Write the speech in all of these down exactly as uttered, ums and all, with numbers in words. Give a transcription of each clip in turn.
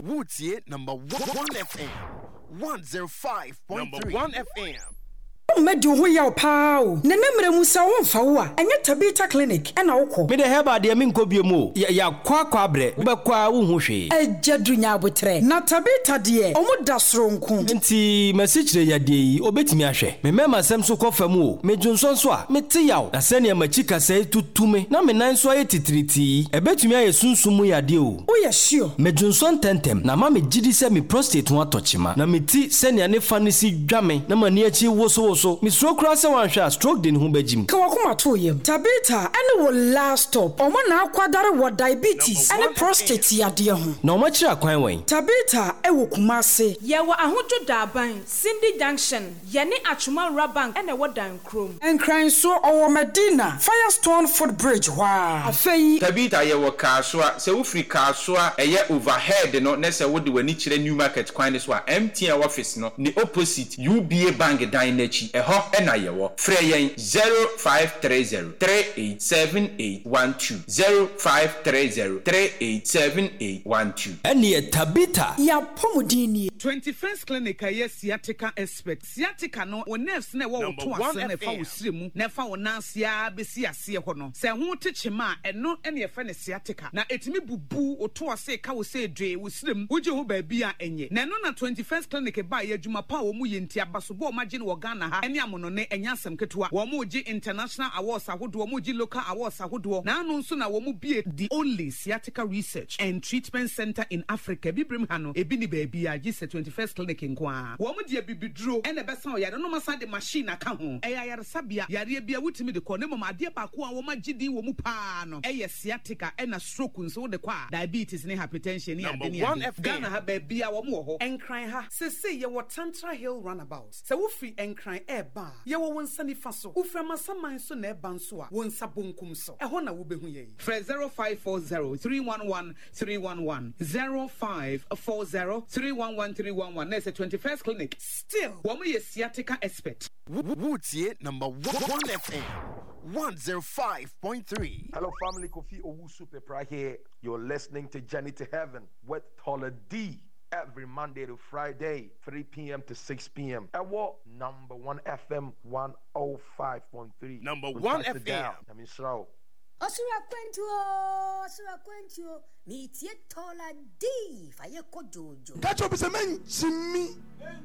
Woodsy number one F M. one oh five point three. Number one F M. Medu ho yaw paaw nenemre musa wo mfa wo a enye Tabita clinic ena wokọ me de heba de me nkobiem ya ya kwa kwa bre be kwa wo hu hwe ejadunya abotre na Tabita de omuda soronko nti masichire ya de yi obetimi ahwe me mema sem so kofam o me dwonso so a me te yaw na se ne machika sai tutume na me nan so aye titriti ebetimi aye sunsumu ya de o wo ye sure me dwonso ntentem na ma me gidi se me prostate ho atochima na me ti se ne ne fa ne si dwame na mani achi wo so so mi stroke cross one shot stroke din hu bajim ka wakoma to yem Tabita ene wo last stop omo na akwadare wo diabetes ene prostate yade ho na omo kira kwan wen Tabita e wo kumase ye wo ahojo daban Cindy Junction ye ne Achuma Rabank ene wo dan krom enkran so owo Medina Firestone Footbridge wa afei Tabita ye wo kasoa se wo free kasoa eye overhead no na se wo de wani kire New Market kwan so a M T N office no ni opposite U B A bank dan nachi eho ena ye wo frɛ yɛn zero five three zero three eight seven eight one two zero five three zero three eight seven eight one two ene Tabita ya pomodini twenty-first clinic aye sciatica expert sciatica no o nerves na wo to ase na fa wo siremu na fa wo nansia besi ase ho no se ho techema eno ene ye fa ne sciatica na etimi bubu o to ase ka wo se dwe wo siremu wo je ho ba bi a enye na no na twenty-first clinic ba ye adwuma pa wo mu ye ntia basobo o magye no wo Ghana ha ene amono ne enya asem ketua wo mu gi international awards ahodo wo mu gi local awards ahodo na anu nso na wo mu bie the only sciatica research and treatment center in Africa bibrim ha no ebi ni ba bi a gi se twenty-first clinic nkoa wo mu die bibiduro ene be san o yare no masa de machine aka ho eya yare sabia yare bia wutimi de ko ne mama ade ba ko a wo magi din wo mu pa no eye sciatica ena stroke nso wo de kwa diabetes ne hypertension ne ade ne Ghana ha ba bia wo mu ho enkran ha se se ye wo Tantra Hill runabout se wo free enkran eba ye wo wonsa ni fa so uframa saman so na eba nso a wonsa bonkum so e ho na wo behu ye zero five four zero three one one three one one zero five four zero three one one three one one. There's a twenty-first clinic still wo mo ye sciatica expert Woodsy number one F M one oh five point three. Hello family, Kofi Owusu Pepra here. You're listening to Journey to Heaven with Tola D. Every Monday to Friday, three p.m. to six p.m. At what? Number one F M one oh five point three. Number one F M. I mean, so. Osura kwentio, osura kwentio, mi tie Tola D, faye ko jojo. Catch up is a man Jimmy.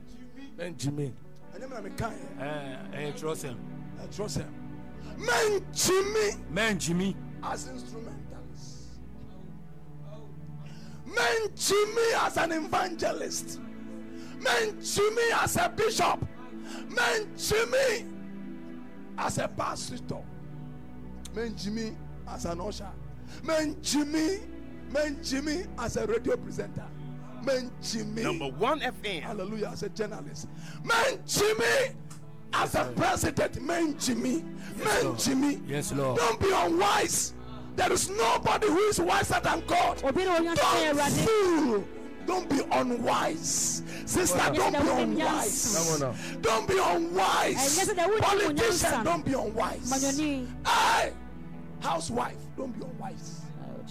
Ben Jimmy I never me kind. eh eh trust him I trust him. Man Jimmy. man Jimmy As instrumentalists. Man Jimmy as an evangelist. Man Jimmy as a bishop. Man Jimmy as a pastor. Man Jimmy as an usher. Man Jimmy, man Jimmy as a radio presenter. Man Jimmy number one F M. Hallelujah as a journalist. Man Jimmy as a president. Man Jimmy. Man Lord. Jimmy. Yes, Lord. Don't be unwise. There is nobody who is wiser than God. Don't fool. Don't be unwise. Sister, don't be unwise. Don't be unwise. Politician, don't be unwise. Hey, housewife, don't be unwise.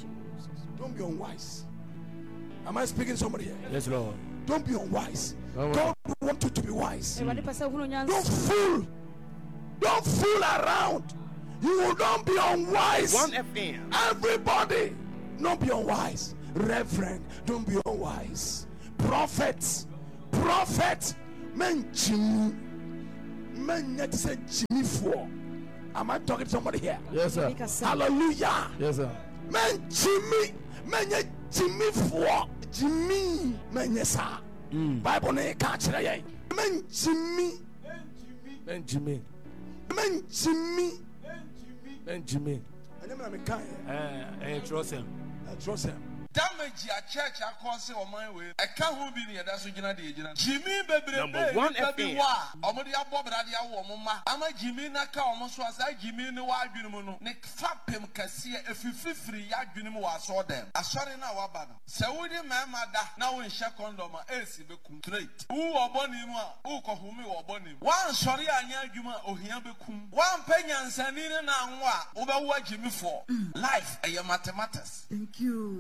Don't be unwise. Am I speaking to somebody here? Yes, Lord. Don't be unwise. God wants you to be wise. Mm. Don't fool. Don't fool around. You don't be unwise. one F M. Everybody, don't be unwise. Reverend, don't be unwise. Prophets, prophet, men Jimmy, men yet said Jimmy for. Am I talking to somebody here? Yes, sir. Hallelujah. Yes, sir. Men Jimmy, men yet Jimmy for. Jimmy, men yes, sir. Bible ne catch it. Men Jimmy, Ben Jimmy men Jimmy, Ben Jimmy I never me kind. eh eh trust him I trust him. Damage a church a cause on my way. I can't hold me that's what you're Jimmy baby. Number one F M. Omodi abo bradia wo mama. Ama Jimmy na ka omo so asa Jimmy ne wa adwene no. Ne fapem kase efififiri ya adwene mu wa so dem. Asori na wa ba no. Se wodi mama da na wo nhye condom a esi bekum straight. Wo oboni mu a wo kohumi wo oboni mu. Wan sori anya adwuma ohia bekum. Wan panyansani ne na anwo a wo be wo Jimmy for. Life e mathematics. Thank you. We are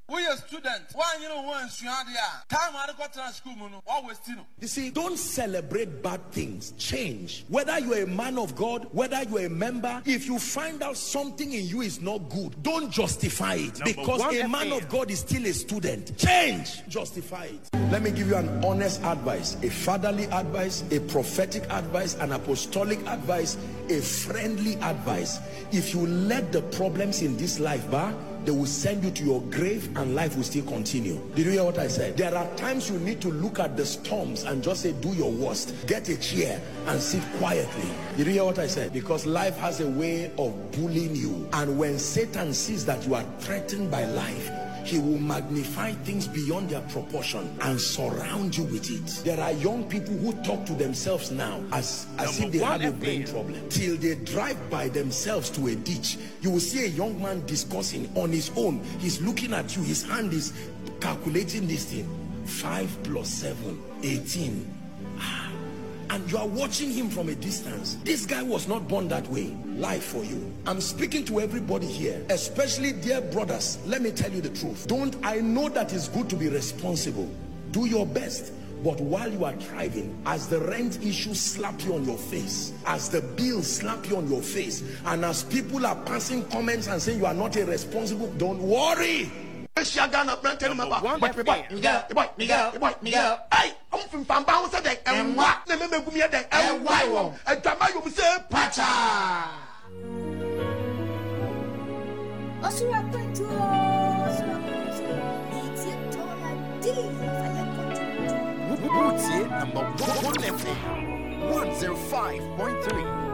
student. One you know one suadia. Time I got to school mono. Always still. You see, don't celebrate bad things. Change. Whether you're a man of God, whether you're a member, if you find out something in you is not good, don't justify it. Number because a man of God is still a student. Change. Justify it. Let me give you an honest advice, a fatherly advice, a prophetic advice, an apostolic advice, a friendly advice. If you let the problems in this life, bah, they will send you to your grave and life will still continue. Did you hear what I said? There are times you need to look at the storms and just say, do your worst. Get a chair and sit quietly. Did you hear what I said? Because life has a way of bullying you. And when Satan sees that you are threatened by life, he will magnify things beyond their proportion and surround you with it. There are young people who talk to themselves now as, as if they have a brain problem. Till they drive by themselves to a ditch. You will see a young man discussing on his own. He's looking at you. His hand is calculating this thing. Five plus seven, eighteen. And you are watching him from a distance. This guy was not born that way. Life for you. I'm speaking to everybody here, especially dear brothers. Let me tell you the truth. Don't, I know that it's good to be responsible. Do your best. But while you are driving, as the rent issues slap you on your face, as the bills slap you on your face, and as people are passing comments and saying you are not irresponsible, don't worry. One boy, Miguel, boy, Miguel, boy, Miguel. Hey, I'm from Pambao today, and what? Let me make me a day, and why won't? And Tamayo will say, Pacha. Osura Quinto, Osura Quinto, it's a tola D. Number one F M, one oh five point three.